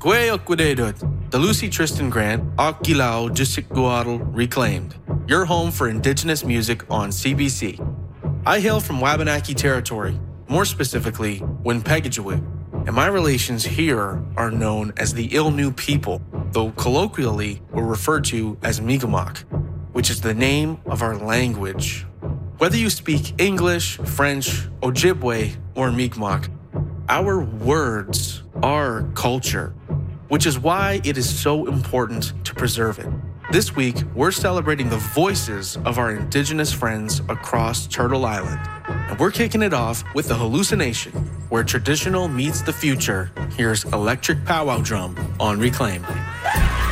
Kwe Okwededut, the Lucy Tristan Grant, Akilao Jisikguadal Reclaimed, your home for Indigenous music on CBC. I hail from Wabanaki territory, more specifically, Winpegajowi, and my relations here are known as the Ilnu people, though colloquially we're referred to as Mi'kmaq, which is the name of our language. Whether you speak English, French, Ojibwe, or Mi'kmaq, our words are culture, which is why it is so important to preserve it. This week, we're celebrating the voices of our Indigenous friends across Turtle Island. And we're kicking it off with the Hallucination, where traditional meets the future. Here's Electric Powwow Drum on Reclaim.